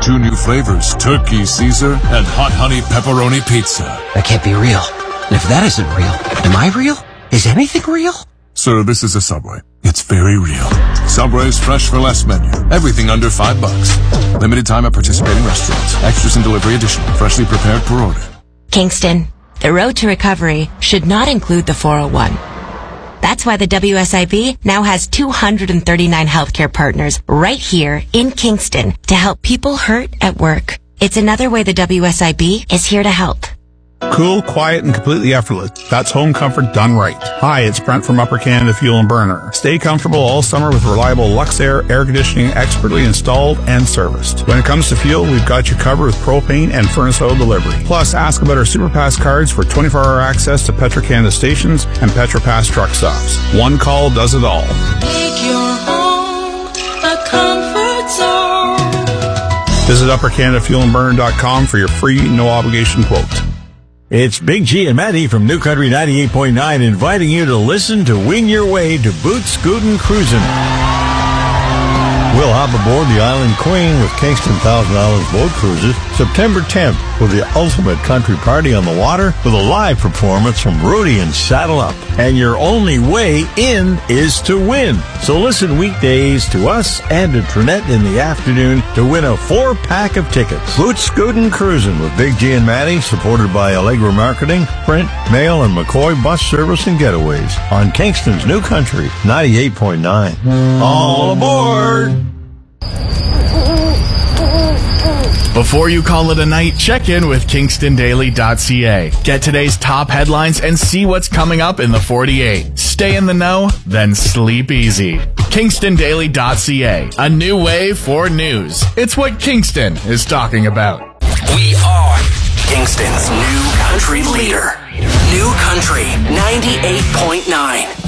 2 new flavors, Turkey Caesar and Hot Honey Pepperoni Pizza. That can't be real. And if that isn't real, am I real? Is anything real? Sir, this is a Subway. It's very real. Subway's Fresh for Less menu. Everything under $5. Limited time at participating restaurants. Extras and delivery additional. Freshly prepared per order. Kingston, the road to recovery should not include the 401. That's why the WSIB now has 239 healthcare partners right here in Kingston to help people hurt at work. It's another way the WSIB is here to help. Cool, quiet, and completely effortless. That's home comfort done right. Hi, it's Brent from Upper Canada Fuel and Burner. Stay comfortable all summer with reliable Luxair air conditioning expertly installed and serviced. When it comes to fuel, we've got you covered with propane and furnace oil delivery. Plus, ask about our SuperPass cards for 24-hour access to Petro-Canada stations and PetroPass truck stops. One call does it all. Make your home a comfort zone. Visit UpperCanadaFuelandBurner.com for your free, no-obligation quote. It's Big G and Maddie from New Country 98.9 inviting you to listen to Wing Your Way to Boot Scootin' Cruisin'. We'll hop aboard the Island Queen with Kingston Thousand Islands Boat Cruises September 10th for the ultimate country party on the water with a live performance from Rudy and Saddle Up. And your only way in is to win. So listen weekdays to us and to Trinette in the afternoon to win a 4-pack of tickets. Boot Scootin' Cruisin' with Big G and Maddie, supported by Allegra Marketing, Print, Mail, and McCoy Bus Service and Getaways on Kingston's New Country 98.9. All aboard! Before you call it a night, check in with KingstonDaily.ca. Get today's top headlines and see what's coming up in the 48. Stay in the know, then sleep easy. KingstonDaily.ca, a new way for news. It's what Kingston is talking about. We are Kingston's new country leader. New Country 98.9.